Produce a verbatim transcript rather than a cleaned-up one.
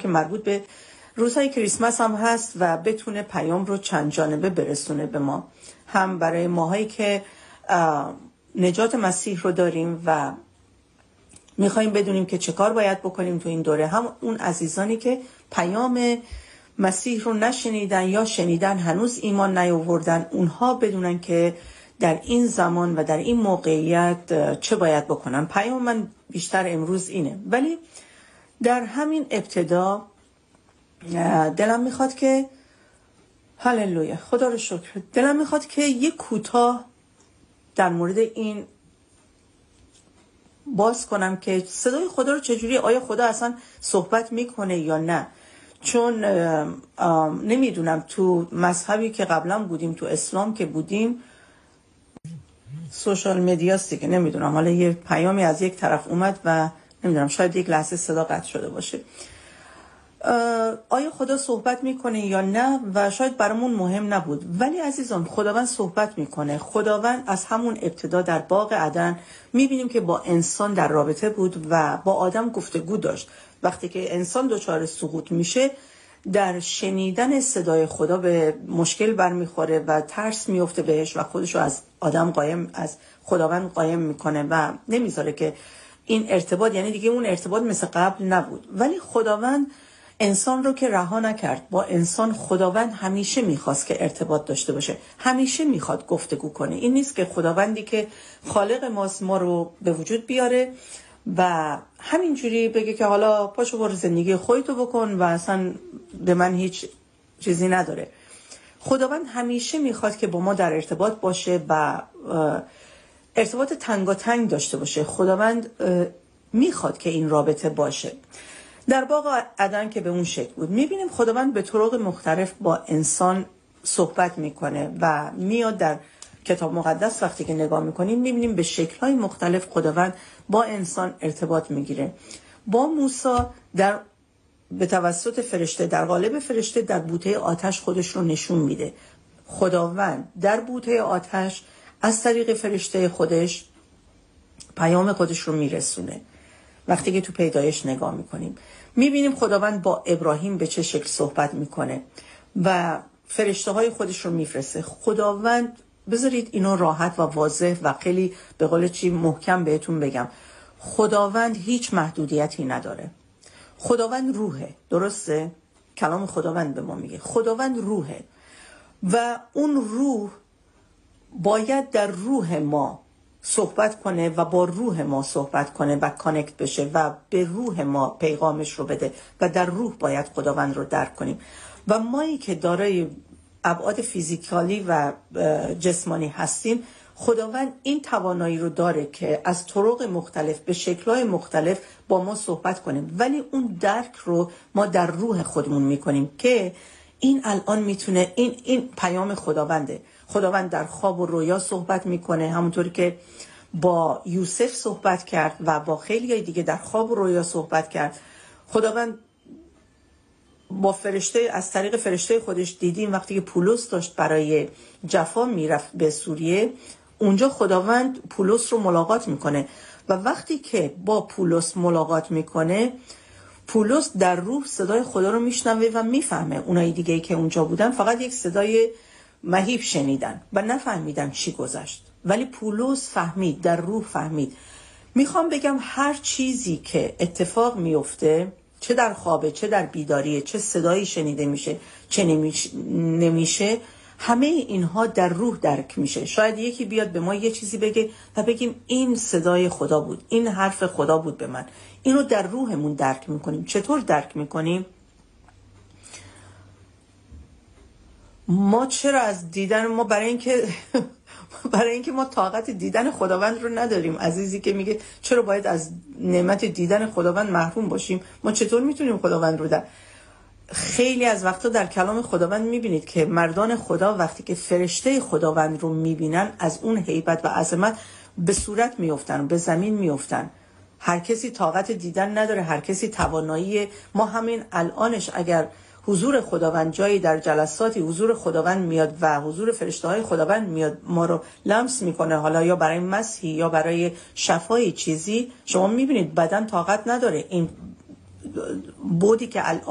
که مربوط به روزهای کریسمس هم هست و بتونه پیام رو چند جانبه برسونه به ما، هم برای ماهایی که نجات مسیح رو داریم و میخواییم بدونیم که چه کار باید بکنیم تو این دوره، هم اون عزیزانی که پیام مسیح رو نشنیدن یا شنیدن هنوز ایمان نیاوردن، اونها بدونن که در این زمان و در این موقعیت چه باید بکنن. پیام من بیشتر امروز اینه، ولی در همین ابتدا دلم میخواد که هللویا، خدا رو شکر، دلم میخواد که یک کوتاه در مورد این باز کنم که صدای خدا رو چجوری، آیا خدا اصلا صحبت میکنه یا نه. چون نمیدونم تو مذهبی که قبلا بودیم، تو اسلام که بودیم، سوشال مدیاستی که نمیدونم، حالا یه پیامی از یک طرف اومد و نمیدونم شاید یک لحظه صدا قطع شده باشه. آیا خدا صحبت میکنه یا نه و شاید برامون مهم نبود، ولی عزیزان خداوند صحبت میکنه. خداوند از همون ابتدا در باغ عدن میبینیم که با انسان در رابطه بود و با آدم گفتگو داشت. وقتی که انسان دچار سقوط میشه، در شنیدن صدای خدا به مشکل برمیخوره و ترس میفته بهش و خودشو از آدم قایم، از خداوند قایم میکنه و نمیذاره که این ارتباط، یعنی دیگه اون ارتباط مثل قبل نبود. ولی خداوند انسان رو که رها نکرد، با انسان خداوند همیشه میخواست که ارتباط داشته باشه، همیشه میخواد گفتگو کنه. این نیست که خداوندی که خالق ماست ما رو به وجود بیاره و همینجوری بگه که حالا پاشو برو زندگی خودتو بکن و اصلا به من هیچ چیزی نداره. خداوند همیشه میخواد که با ما در ارتباط باشه و ارتباط تنگاتنگ داشته باشه. خداوند میخواد که این رابطه باشه. در باغ عدن که به اون شکل بود، میبینیم خداوند به طرق مختلف با انسان صحبت میکنه و میاد در کتاب مقدس وقتی که نگاه میکنیم میبینیم به شکل‌های مختلف خداوند با انسان ارتباط میگیره. با موسی در به توسط فرشته، در قالب فرشته در بوته آتش خودش رو نشون میده. خداوند در بوته آتش از طریق فرشته خودش پیام خودش رو میرسونه. وقتی که تو پیدایش نگاه میکنیم میبینیم خداوند با ابراهیم به چه شکل صحبت میکنه و فرشته های خودش رو میفرسته. خداوند، بذارید اینو راحت و واضح و خیلی به قول چی محکم بهتون بگم، خداوند هیچ محدودیتی نداره. خداوند روحه، درسته؟ کلام خداوند به ما میگه خداوند روحه و اون روح باید در روح ما صحبت کنه و با روح ما صحبت کنه و کانکت بشه و به روح ما پیغامش رو بده و در روح باید خداوند رو درک کنیم. و مایی که دارای ابعاد فیزیکالی و جسمانی هستیم، خداوند این توانایی رو داره که از طرق مختلف به شکل‌های مختلف با ما صحبت کنه، ولی اون درک رو ما در روح خودمون میکنیم که این الان میتونه این این پیام خداونده. خداوند در خواب و رویا صحبت میکنه، همونطوری که با یوسف صحبت کرد و با خیلی دیگه در خواب و رویا صحبت کرد. خداوند با فرشته، از طریق فرشته خودش دیدیم وقتی که پولس داشت برای جفا میرفت به سوریه، اونجا خداوند پولس رو ملاقات میکنه و وقتی که با پولس ملاقات میکنه، پولس در روح صدای خدا رو میشنوه و میفهمه. اونایی دیگه که اونجا بودن فقط یک صدای مهیب شنیدن و نفهمیدن چی گذشت، ولی پولس فهمید، در روح فهمید. میخوام بگم هر چیزی که اتفاق میفته، چه در خوابه، چه در بیداریه، چه صدایی شنیده میشه، چه نمیشه، همه اینها در روح درک میشه. شاید یکی بیاد به ما یه چیزی بگه و بگیم این صدای خدا بود، این حرف خدا بود به من. اینو در روحمون درک میکنیم. چطور درک میکنیم؟ ما چرا از دیدن ما، برای اینکه برای اینکه ما طاقت دیدن خداوند رو نداریم. عزیزی که میگه چرا باید از نعمت دیدن خداوند محروم باشیم، ما چطور میتونیم خداوند رو در خیلی از وقتا در کلام خداوند میبینید که مردان خدا وقتی که فرشته خداوند رو میبینن، از اون هیبت و عظمت به صورت میافتن، به زمین میافتن. هر کسی طاقت دیدن نداره، هر کسی توانایی. ما همین الانش اگر حضور خداوند جایی در جلساتی حضور خداوند میاد و حضور فرشته های خداوند میاد ما رو لمس میکنه، حالا یا برای مسحی یا برای شفای چیزی، شما میبینید بدن طاقت نداره. این بودی که الان